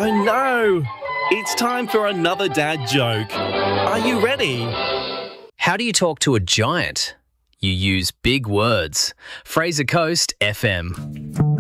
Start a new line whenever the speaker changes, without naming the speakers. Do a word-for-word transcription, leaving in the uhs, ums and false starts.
Oh no! It's time for another dad joke. Are you ready?
How do you talk to a giant? You use big words. Fraser Coast F M.